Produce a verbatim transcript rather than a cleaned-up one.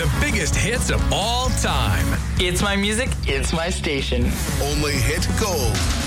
the biggest hits of all time. It's my music, it's my station. Only hit gold.